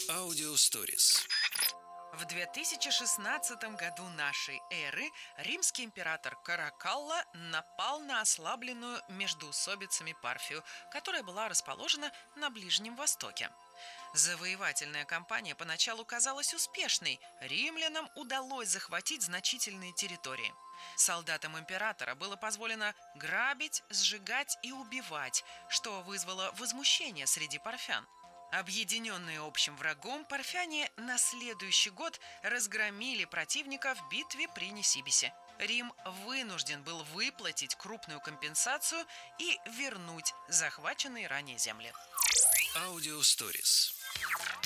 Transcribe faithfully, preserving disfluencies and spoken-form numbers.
Аудиосторис. В две тысячи шестнадцатом году нашей эры римский император Каракалла напал на ослабленную междоусобицами Парфию, которая была расположена на Ближнем Востоке. Завоевательная кампания поначалу казалась успешной, римлянам удалось захватить значительные территории. Солдатам императора было позволено грабить, сжигать и убивать, что вызвало возмущение среди парфян. Объединенные общим врагом, парфяне на следующий год разгромили противника в битве при Нисибисе. Рим вынужден был выплатить крупную компенсацию и вернуть захваченные ранее земли. Аудиосторис.